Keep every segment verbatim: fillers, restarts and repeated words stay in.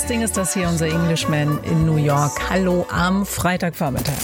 Sting ist das hier, unser Englishman in New York. Hallo am Freitagvormittag.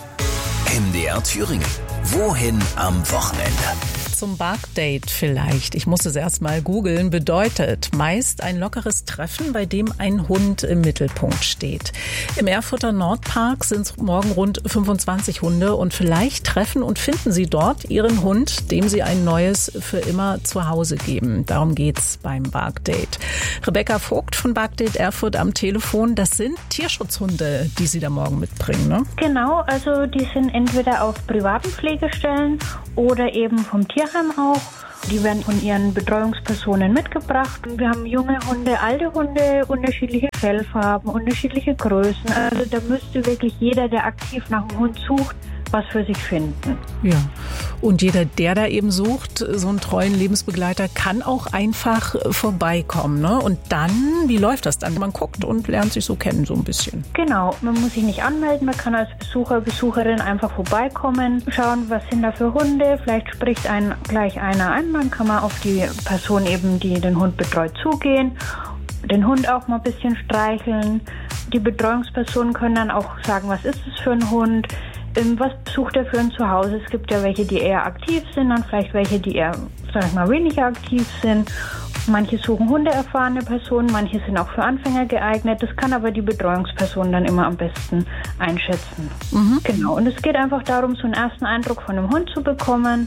M D R Thüringen. Wohin am Wochenende? Zum Barkdate vielleicht. Ich musste es erst mal googeln. Bedeutet meist ein lockeres Treffen, bei dem ein Hund im Mittelpunkt steht. Im Erfurter Nordpark sind es morgen rund fünfundzwanzig Hunde und vielleicht treffen und finden Sie dort Ihren Hund, dem Sie ein neues für immer zu Hause geben. Darum geht's beim Barkdate. Rebecca Vogt von Barkdate Erfurt am Telefon. Das sind Tierschutzhunde, die Sie da morgen mitbringen, ne? Genau, also die sind entweder auf privaten Pflegestellen oder eben vom Tierheim auch. Die werden von ihren Betreuungspersonen mitgebracht. Wir haben junge Hunde, alte Hunde, unterschiedliche Fellfarben, unterschiedliche Größen. Also da müsste wirklich jeder, der aktiv nach einem Hund sucht, was für sich finden. Ja, und jeder, der da eben sucht, so einen treuen Lebensbegleiter, kann auch einfach vorbeikommen, ne? Und dann, wie läuft das dann? Man guckt und lernt sich so kennen, so ein bisschen. Genau, man muss sich nicht anmelden, man kann als Besucher, Besucherin einfach vorbeikommen, schauen, was sind da für Hunde, vielleicht spricht einen gleich einer an, dann kann man auf die Person eben, die den Hund betreut, zugehen, den Hund auch mal ein bisschen streicheln. Die Betreuungspersonen können dann auch sagen, was ist es für ein Hund, was sucht er für ein Zuhause? Es gibt ja welche, die eher aktiv sind, dann vielleicht welche, die eher, sag ich mal, weniger aktiv sind. Manche suchen hundeerfahrene Personen, manche sind auch für Anfänger geeignet. Das kann aber die Betreuungsperson dann immer am besten einschätzen. Mhm. Genau, und es geht einfach darum, so einen ersten Eindruck von einem Hund zu bekommen.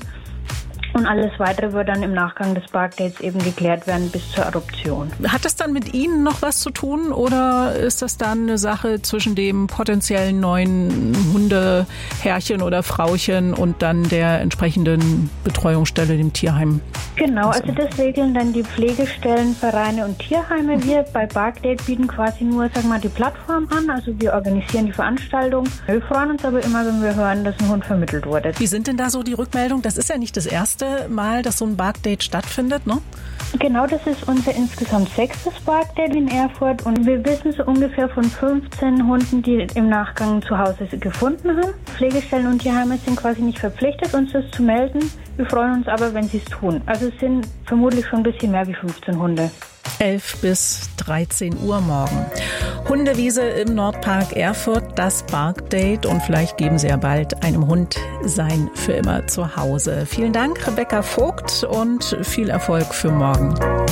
Und alles Weitere wird dann im Nachgang des Barkdates eben geklärt werden bis zur Adoption. Hat das dann mit Ihnen noch was zu tun oder ist das dann eine Sache zwischen dem potenziellen neuen Hundeherrchen oder Frauchen und dann der entsprechenden Betreuungsstelle, dem Tierheim? Genau, also das regeln dann die Pflegestellen, Vereine und Tierheime. Wir bei Barkdate bieten quasi nur, sag mal, die Plattform an. Also wir organisieren die Veranstaltung. Wir freuen uns aber immer, wenn wir hören, dass ein Hund vermittelt wurde. Wie sind denn da so die Rückmeldungen? Das ist ja nicht das erste Mal, dass so ein Barkdate stattfindet, ne? Genau, das ist unser insgesamt sechstes Barkdate in Erfurt und wir wissen so ungefähr von fünfzehn Hunden, die im Nachgang zu Hause gefunden haben. Pflegestellen und Tierheime sind quasi nicht verpflichtet, uns das zu melden. Wir freuen uns aber, wenn sie es tun. Also es sind vermutlich schon ein bisschen mehr wie fünfzehn Hunde. elf bis dreizehn Uhr morgen. Hundewiese im Nordpark Erfurt, das Barkdate und vielleicht geben Sie ja bald einem Hund sein für immer zu Hause. Vielen Dank, Rebecca Vogt, und viel Erfolg für morgen.